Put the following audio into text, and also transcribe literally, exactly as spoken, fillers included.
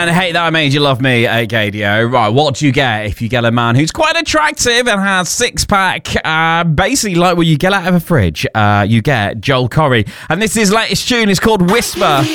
and Hate That I Made You Love Me at Gadio. Right, what do you get if you get a man who's quite attractive and has six-pack? Uh, basically, like what you get out of a fridge. Uh, you get Joel Corry. And this is his latest tune. It's called Whisper.